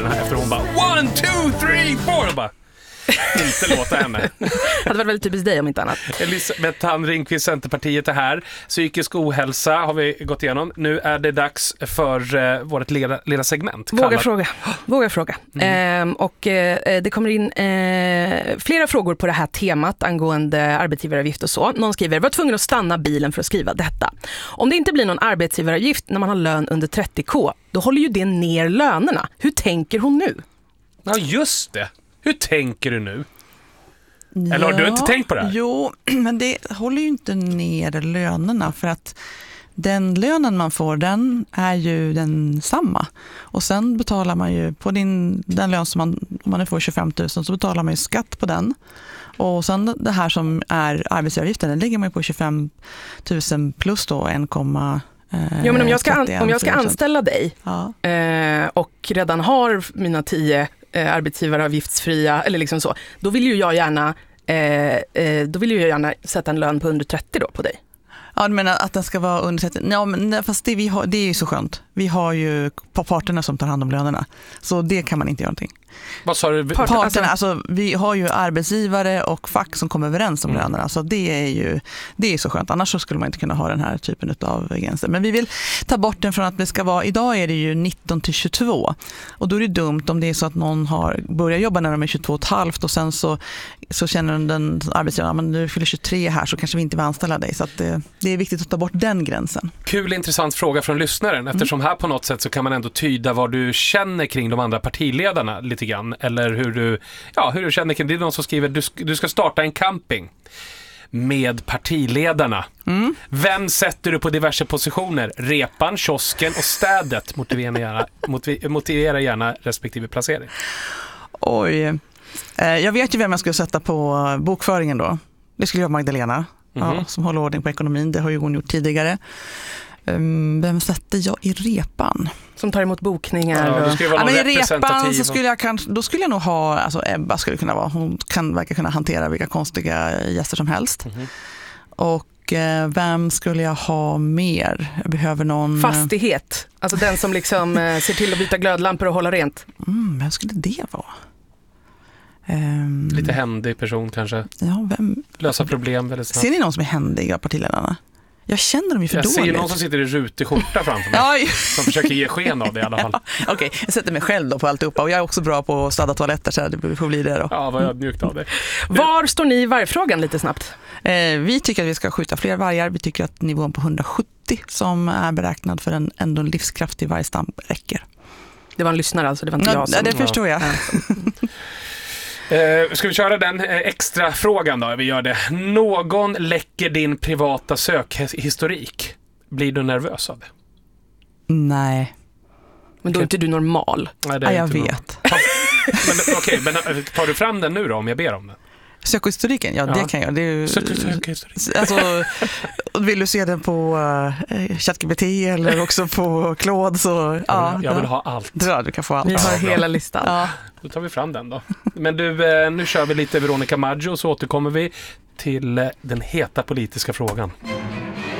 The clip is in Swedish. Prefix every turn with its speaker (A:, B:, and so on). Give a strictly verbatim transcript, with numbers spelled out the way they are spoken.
A: den här efter hon bara one, two, three, four och bara inte låta henne.
B: Det hade varit väldigt typiskt dig om inte annat.
A: Elisabeth Thand Ringqvist, Centerpartiet är här. Psykisk ohälsa har vi gått igenom. Nu är det dags för uh, vårt lilla, lilla segment.
B: Våga
A: kallat...
B: fråga. Våga fråga. Mm. Ehm, och eh, det kommer in eh, flera frågor på det här temat angående arbetsgivaravgift och så. Någon skriver, var tvungen att stanna bilen för att skriva detta. Om det inte blir någon arbetsgivaravgift när man har lön under trettio tusen, då håller ju det ner lönerna. Hur tänker hon nu?
A: Ja, just det. Hur tänker du nu? Eller har
C: ja,
A: du inte tänkt på det här?
C: Jo, men det håller ju inte ner lönerna för att den lönen man får, den är ju den samma. Och sen betalar man ju på din, den lön som man, om man får tjugofem tusen så betalar man ju skatt på den. Och sen det här som är arbetsgivaravgiften, den ligger man ju på tjugofem tusen plus då en komma.
B: Ja, men om jag ska, an, om jag ska anställa dig
C: ja.
B: eh, och redan har mina tio eh, arbetsgivaravgiftsfria eller liksom så, då vill ju jag gärna eh, eh, då vill ju jag gärna sätta en lön på under trettio då på dig.
C: Ja, du menar att den ska vara under trettio? Ja, men fast det, vi har, det är ju så skönt. Vi har ju parterna som tar hand om lönerna. Så det kan man inte göra någonting.
A: Vad sa du?
C: Parterna, alltså, alltså, vi har ju arbetsgivare och fack som kommer överens om mm. lönerna. Så det är ju det är så skönt. Annars så skulle man inte kunna ha den här typen av gränser. Men vi vill ta bort den från att det ska vara, idag är det ju nitton till tjugotvå. Och då är det dumt om det är så att någon har börjat jobba när de är tjugotvå och ett halvt och sen så, så känner den arbetsgivaren, men du fyller tjugotre här så kanske vi inte vill anställa dig. Så att det, det är viktigt att ta bort den gränsen.
A: Kul, intressant fråga från lyssnaren. Eftersom mm. här på något sätt så kan man ändå tyda vad du känner kring de andra partiledarna lite grann. Eller hur du, ja, hur du känner kring det. Det är någon som skriver du, du ska starta en camping med partiledarna. Mm. Vem sätter du på diverse positioner? Repan, kiosken och städet. Motivera gärna, motiv, motivera gärna respektive placering.
C: Oj. Eh, jag vet ju vem jag skulle sätta på bokföringen då. Det skulle jag Magdalena. Mm-hmm. Ja, som håller ordning på ekonomin. Det har ju hon gjort tidigare. Um, vem sätter jag i repan?
B: Som tar emot bokningar.
A: Ja,
B: och...
A: skulle vara
C: ja, men i repan så skulle jag kanske, då skulle jag nog ha, alltså Ebba skulle kunna vara, hon kan verka kunna hantera vilka konstiga gäster som helst. Mm-hmm. Och eh, vem skulle jag ha mer? Jag behöver någon...
B: Fastighet. Alltså den som liksom eh, ser till att byta glödlampor och hålla rent.
C: Mm, vem skulle det vara? Um...
A: Lite händig person kanske.
C: Ja, vem...
A: Lösa problem väldigt snabbt.
C: Ser ni någon som är händig av partiledarna? Jag känner dem ju för
A: jag
C: dåligt.
A: Jag ser någon som sitter i rutig skjorta framför mig.
C: Aj.
A: Som försöker ge sken av det i alla fall.
C: Ja, Okej, okay. Jag sätter mig själv då på alltihopa. Och jag är också bra på att städa toaletter så det får bli det då.
A: Ja, vad ödmjukt av dig.
B: Var står ni i vargfrågan lite snabbt?
C: Eh, vi tycker att vi ska skjuta fler vargar. Vi tycker att nivån på hundrasjuttio som är beräknad för en ändå livskraftig vargstam räcker.
B: Det var en lyssnare alltså, det var inte jag som...
C: Ja, det förstår jag.
A: Uh, ska vi köra den uh, extra frågan då? Vi gör det. Någon läcker din privata sökhistorik. Blir du nervös av det?
C: Nej.
B: Men då är inte du normal.
A: Nej, det är
C: ja, jag
A: inte
C: vet.
A: Men okej, okay, men tar du fram den nu då om jag ber om den?
C: Sökhistoriken, ja, ja. Det kan jag. Det är ju, alltså, vill du se den på uh, ChatGPT eller också på Claude så... Ja,
A: jag vill ha allt.
C: Ja, du kan få allt.
B: Vi har
A: ja,
B: hela listan.
C: Ja.
A: Då tar vi fram den då. Men du, nu kör vi lite Veronica Maggio så återkommer vi till den heta politiska frågan.